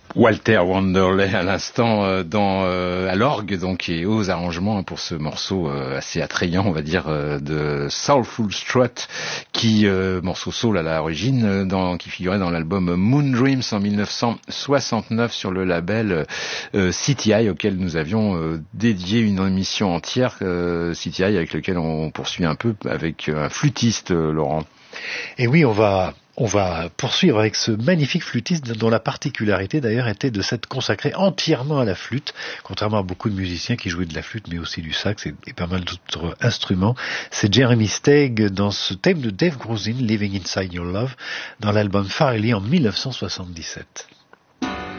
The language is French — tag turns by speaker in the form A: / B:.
A: Walter Wanderley à l'instant à l'orgue donc et aux arrangements pour ce morceau assez attrayant on va dire de Soulful Strut qui morceau soul à l'origine qui figurait dans l'album Moon Dreams en 1969 sur le label CTI auquel nous avions dédié une émission entière CTI avec lequel on poursuit un peu avec un flûtiste Laurent.
B: Et oui, on va poursuivre avec ce magnifique flûtiste dont la particularité d'ailleurs était de s'être consacré entièrement à la flûte, contrairement à beaucoup de musiciens qui jouaient de la flûte mais aussi du sax et pas mal d'autres instruments. C'est Jeremy Steig dans ce thème de Dave Grusin, Living Inside Your Love, dans l'album Farley en 1977.